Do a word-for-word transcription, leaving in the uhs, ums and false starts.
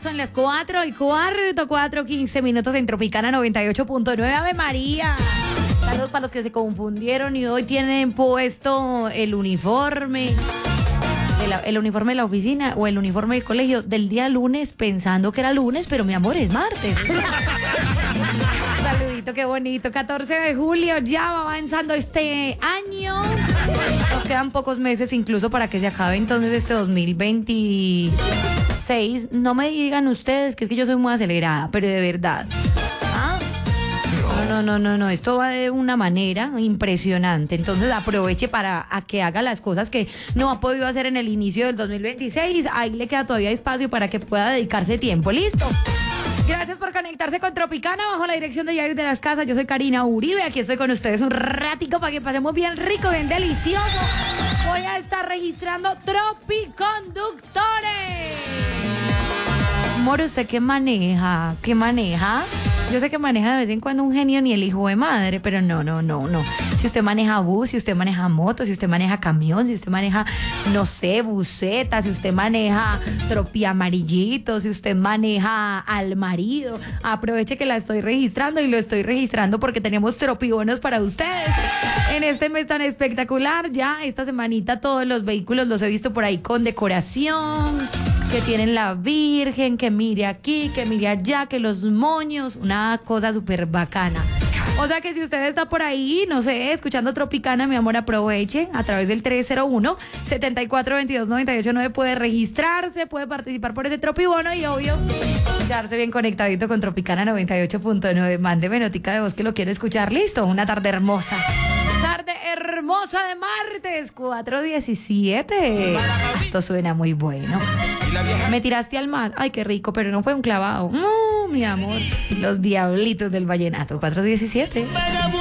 son las cuatro y cuarto, cuatro, quince minutos en Tropicana noventa y ocho punto nueve. Ave María. Saludos para los que se confundieron y hoy tienen puesto el uniforme, de la, el uniforme de la oficina o el uniforme del colegio del día lunes pensando que era lunes, pero mi amor, es martes. Saludito, qué bonito. catorce de julio, ya va avanzando este año. Nos quedan pocos meses incluso para que se acabe entonces este dos mil veintiséis. No me digan ustedes que es que yo soy muy acelerada, pero de verdad. ¿Ah? No, no, no, no, esto va de una manera impresionante. Entonces aproveche para a que haga las cosas que no ha podido hacer en el inicio del dos mil veintiséis. Ahí le queda todavía espacio para que pueda dedicarse tiempo. ¿Listo? Gracias por conectarse con Tropicana bajo la dirección de Yair de las Casas. Yo soy Karina Uribe, aquí estoy con ustedes un ratico para que pasemos bien rico, bien delicioso. Voy a estar registrando tropiconductores. Amor, ¿usted qué maneja? ¿Qué maneja? Yo sé que maneja de vez en cuando un genio ni el hijo de madre, pero no, no, no, no. Si usted maneja bus, si usted maneja moto, si usted maneja camión, si usted maneja, no sé, buseta, si usted maneja tropi amarillito, si usted maneja al marido, aproveche que la estoy registrando y lo estoy registrando porque tenemos tropibonos para ustedes. En este mes tan espectacular, ya esta semanita todos los vehículos los he visto por ahí con decoración, que tienen la Virgen, que mire aquí, que mire allá, que los moños, una cosa súper bacana. O sea que si usted está por ahí, no sé, escuchando Tropicana, mi amor, aproveche a través del tres cero uno, setenta y cuatro veintidós, noventa y ocho nueve, puede registrarse, puede participar por ese tropibono y obvio, quedarse bien conectadito con Tropicana noventa y ocho punto nueve. Mándeme notica de voz que lo quiero escuchar. Listo, una tarde hermosa. Tarde hermosa de martes, cuatro diecisiete. Esto suena muy bueno. Me tiraste al mar. Ay, qué rico, pero no fue un clavado. No, mi amor. Los diablitos del vallenato, cuatro diecisiete.